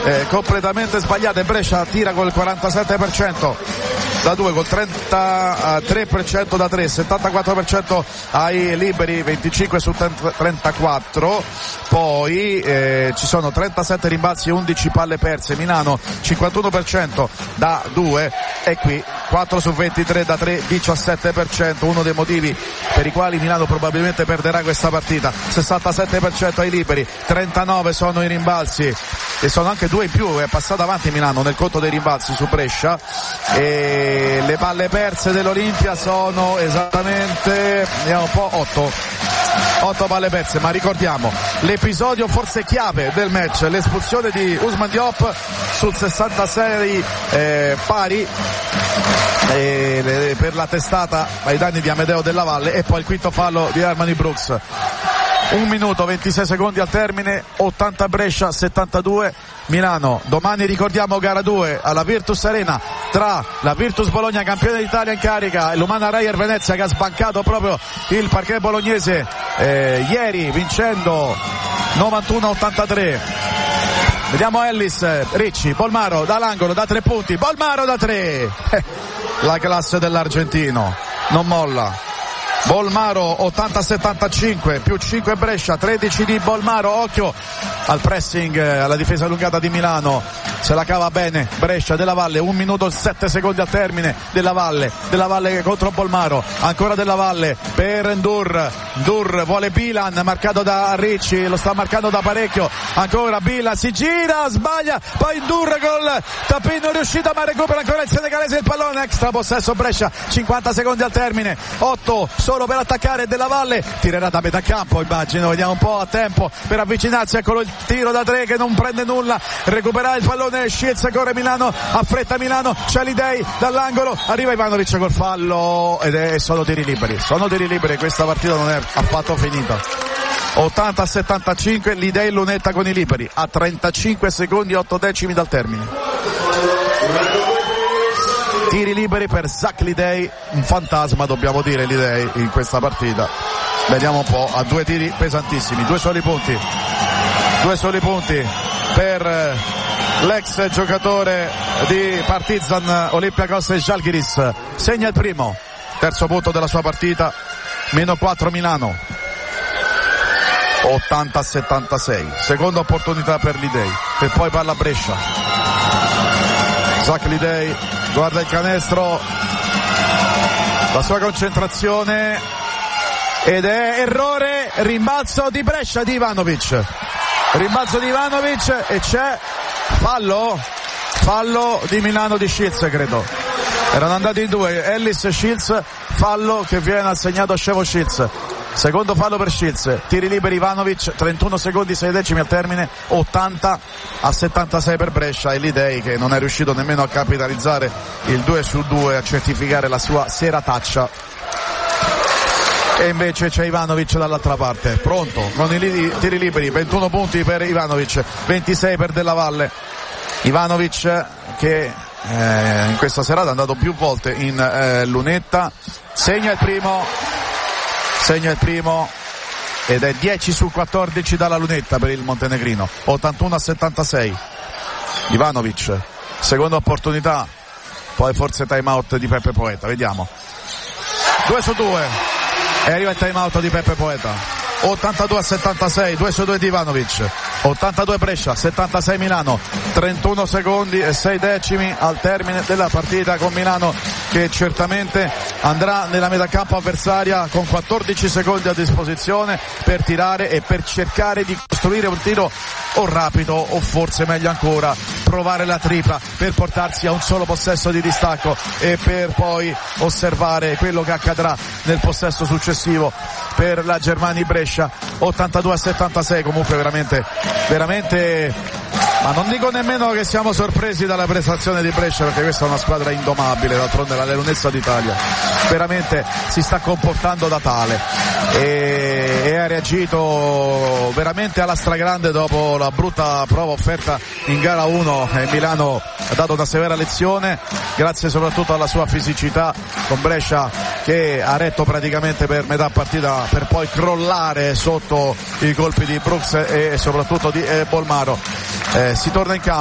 completamente sbagliate. Brescia tira col 47% da 2, col 33% da 3, 74% ai liberi, 25 su 34. Poi ci sono 37 rimbalzi e 11 palle perse. Milano 51% da 2 e qui 4 su 23 da 3, 17%, uno dei motivi per i quali Milano probabilmente perderà questa partita. 67% ai liberi, 39 sono i rimbalzi e sono anche 2 in più, è passata avanti Milano nel conto dei rimbalzi su Brescia. E le palle perse dell'Olimpia sono esattamente, vediamo un po', 8 palle perse, ma ricordiamo l'episodio forse chiave del match, l'espulsione di Ousmane Diop sul 66 pari per la testata ai danni di Amedeo Della Valle, e poi il quinto fallo di Armani Brooks. 1 minuto 26 secondi al termine, 80 Brescia, 72 Milano. Domani ricordiamo gara 2 alla Virtus Arena tra la Virtus Bologna, campione d'Italia in carica, e l'Umana Reyer Venezia, che ha sbancato proprio il parquet bolognese ieri vincendo 91-83. Vediamo Ellis, Ricci, Bolmaro dall'angolo da 3 punti, Bolmaro da 3. La classe dell'argentino non molla. Bolmaro 80-75, più 5 Brescia, 13 di Bolmaro. Occhio al pressing, alla difesa allungata di Milano, se la cava bene Brescia. Della Valle, 1 minuto e 7 secondi al termine. Della Valle contro Bolmaro, ancora Della Valle per Ndur vuole Bilan, marcato da Ricci, lo sta marcando da parecchio, ancora Bilan, si gira, sbaglia, poi Ndur col tappino riuscito, ma recupera ancora il senegalese il pallone. Extra possesso Brescia, 50 secondi al termine, 8 solo per attaccare. Della Valle tirerà da metà campo, immagino, vediamo un po' a tempo per avvicinarsi. Eccolo il tiro da 3 che non prende nulla, recupera il pallone Shields, corre Milano, affretta Milano, c'è l'Idei dall'angolo, arriva Ivanovic col fallo ed sono tiri liberi, questa partita non è affatto finita. 80-75, l'Idei lunetta con i liberi a 35 secondi e 8 decimi dal termine. Tiri liberi per Zach Lidei, un fantasma dobbiamo dire Lidei in questa partita. Vediamo un po', a 2 tiri pesantissimi, 2 soli punti per l'ex giocatore di Partizan, Olympiacos e Žalgiris. Segna il primo, terzo punto della sua partita, meno 4 Milano. 80-76, seconda opportunità per Lidei e poi palla Brescia. Zach Lidei guarda il canestro, la sua concentrazione, ed è errore, rimbalzo di Brescia di Ivanovic, e c'è fallo di Milano di Shields, credo erano andati in 2, Ellis e Shields, fallo che viene assegnato a Scevo Shields. Secondo fallo per Shields, tiri liberi Ivanovic, 31 secondi 6 decimi al termine, 80-76 per Brescia, e l'Idei che non è riuscito nemmeno a capitalizzare il 2 su 2, a certificare la sua serataccia. E invece c'è Ivanovic dall'altra parte, pronto, con i tiri liberi, 21 punti per Ivanovic, 26 per Della Valle. Ivanovic che in questa serata è andato più volte in lunetta, segna il primo ed è 10 su 14 dalla lunetta per il montenegrino. 81-76 Ivanovic, seconda opportunità, poi forse time out di Peppe Poeta, vediamo. 2 su 2 e arriva il time out di Peppe Poeta. 82-76, 2 su 2 di Ivanovic. 82 Brescia, 76 Milano, 31 secondi e 6 decimi al termine della partita, con Milano che certamente andrà nella metà campo avversaria con 14 secondi a disposizione per tirare e per cercare di costruire un tiro o rapido o forse meglio ancora provare la tripla per portarsi a un solo possesso di distacco e per poi osservare quello che accadrà nel possesso successivo per la Germani Brescia. 82-76, comunque veramente, ma non dico nemmeno che siamo sorpresi dalla prestazione di Brescia, perché questa è una squadra indomabile, d'altronde la Lunezza d'Italia veramente si sta comportando da tale e ha reagito veramente alla stragrande dopo la brutta prova offerta in gara 1, e Milano ha dato una severa lezione grazie soprattutto alla sua fisicità, con Brescia che ha retto praticamente per metà partita per poi crollare sotto i colpi di Brooks e soprattutto di Bolmaro. Si torna in campo.